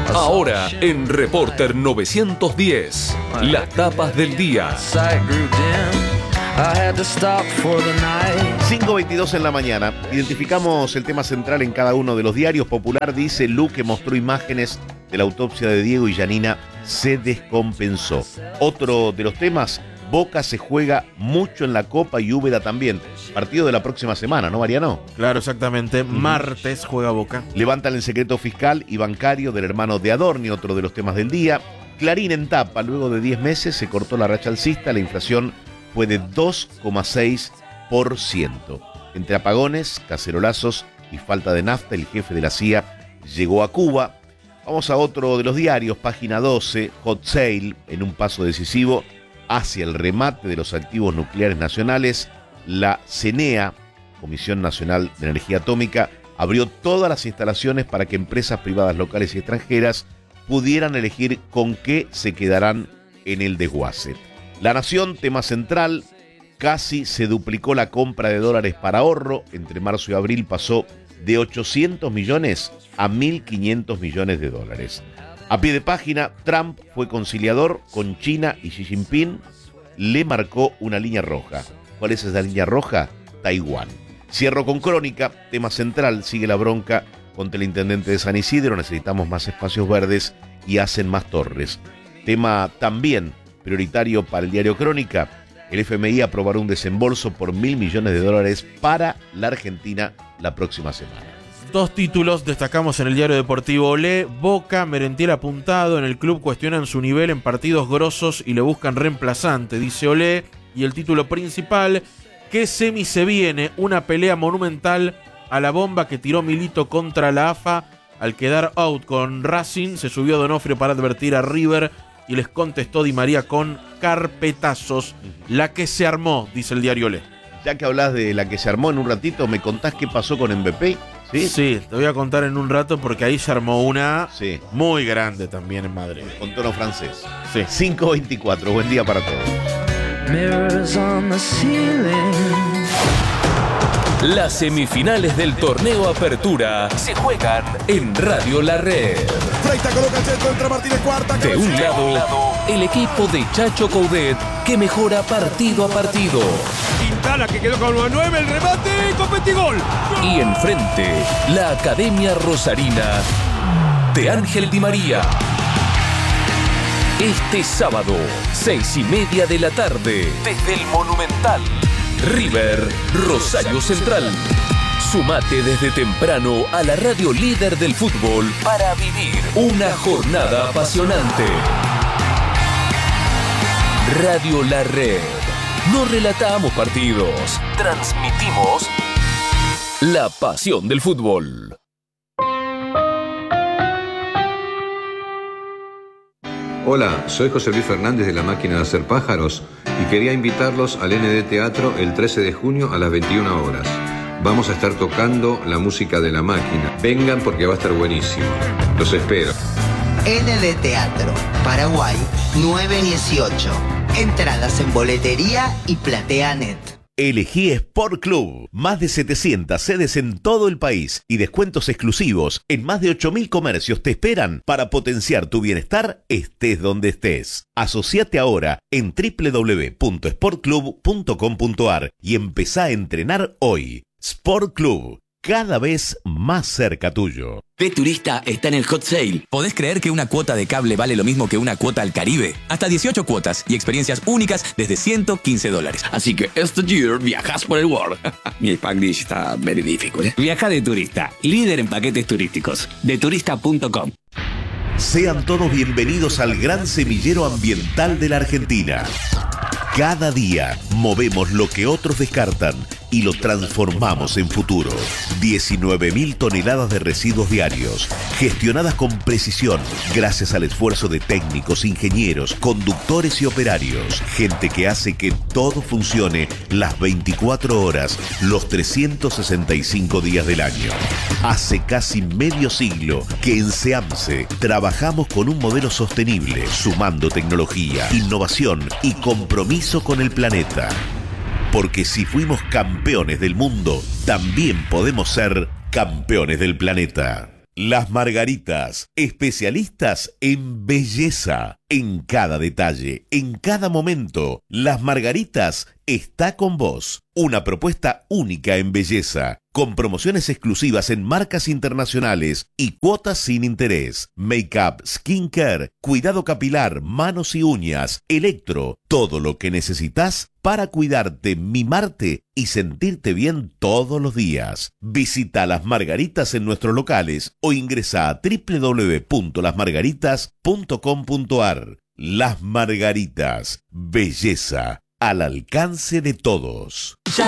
Ahora en Reporter 910, las tapas del día. 5:22 en la mañana. Identificamos el tema central en cada uno de los diarios. Popular dice: Luque mostró imágenes de la autopsia de Diego y Yanina se descompensó. Otro de los temas: Boca se juega mucho en la Copa y Úbeda también. Partido de la próxima semana, ¿no, Mariano? Claro, exactamente. Martes juega Boca. Levantan el secreto fiscal y bancario del hermano de Adorni, otro de los temas del día. Clarín en tapa: luego de 10 meses se cortó la racha alcista, la inflación fue de 2,6%. Entre apagones, cacerolazos y falta de nafta, el jefe de la CIA llegó a Cuba. Vamos a otro de los diarios, página 12, hot sale, en un paso decisivo hacia el remate de los activos nucleares nacionales. La CNEA, Comisión Nacional de Energía Atómica, abrió todas las instalaciones para que empresas privadas locales y extranjeras pudieran elegir con qué se quedarán en el desguace. La Nación, tema central: casi se duplicó la compra de dólares para ahorro. Entre marzo y abril pasó de 800 millones a 1.500 millones de dólares. A pie de página, Trump fue conciliador con China y Xi Jinping le marcó una línea roja. ¿Cuál es esa línea roja? Taiwán. Cierro con Crónica, tema central: sigue la bronca contra el intendente de San Isidro, necesitamos más espacios verdes y hacen más torres. Tema también prioritario para el diario Crónica: el FMI aprobará un desembolso por $1.000 millones para la Argentina la próxima semana. Dos títulos destacamos en el diario deportivo Olé. Boca, Merentiel apuntado, en el club cuestionan su nivel en partidos grosos y le buscan reemplazante, dice Olé. Y el título principal: ¿qué semi se viene? Una pelea monumental a la bomba que tiró Milito contra la AFA. Al quedar out con Racing, se subió Donofrio para advertir a River y les contestó Di María con carpetazos. La que se armó, dice el diario Olé. Ya que hablas de la que se armó, en un ratito me contás qué pasó con Mbappé. Sí, te voy a contar en un rato porque ahí se armó una muy grande también en Madrid. Con tono francés. Sí. 5:24, buen día para todos. Las semifinales del torneo Apertura se juegan en Radio La Red. Freita coloca el centro contra Martínez, cuarta. De un lado, el equipo de Chacho Coudet, que mejora partido a partido. Quintana, que quedó con 9, el remate, Copetigol. Y enfrente, la Academia Rosarina de Ángel Di María. Este sábado, 6:30 de la tarde, desde el Monumental, River, Rosario Central. Sumate desde temprano a la radio líder del fútbol para vivir una jornada apasionante. Radio La Red. No relatamos partidos, transmitimos la pasión del fútbol. Hola, soy José Luis Fernández de La Máquina de Hacer Pájaros y quería invitarlos al ND Teatro el 13 de junio a las 21 horas. Vamos a estar tocando la música de La Máquina. Vengan porque va a estar buenísimo. Los espero. ND Teatro, Paraguay 918. Entradas en boletería y PlateaNet. Elegí Sport Club. Más de 700 sedes en todo el país y descuentos exclusivos en más de 8.000 comercios te esperan para potenciar tu bienestar estés donde estés. Asociate ahora en www.sportclub.com.ar y empezá a entrenar hoy. Sport Club, cada vez más cerca tuyo. Turista está en el hot sale. ¿Podés creer que una cuota de cable vale lo mismo que una cuota al Caribe? Hasta 18 cuotas y experiencias únicas desde $115. Así que este year viajas por el world. Mi Spanglish está very difficult, ¿eh? Viaja de turista, líder en paquetes turísticos. Deturista.com. Sean todos bienvenidos al gran semillero ambiental de la Argentina. Cada día movemos lo que otros descartan y lo transformamos en futuro. 19.000 toneladas de residuos diarios, gestionadas con precisión, gracias al esfuerzo de técnicos, ingenieros, conductores y operarios. Gente que hace que todo funcione las 24 horas, los 365 días del año. Hace casi medio siglo que en SEAMSE trabajamos con un modelo sostenible, sumando tecnología, innovación y compromiso con el planeta. Porque si fuimos campeones del mundo, también podemos ser campeones del planeta. Las Margaritas, especialistas en belleza. En cada detalle, en cada momento, Las Margaritas está con vos. Una propuesta única en belleza, con promociones exclusivas en marcas internacionales y cuotas sin interés. Make-up, skincare, cuidado capilar, manos y uñas, electro, todo lo que necesitas para cuidarte, mimarte y sentirte bien todos los días. Visita Las Margaritas en nuestros locales o ingresa a www.lasmargaritas.com.ar. Las Margaritas, belleza al alcance de todos. Ya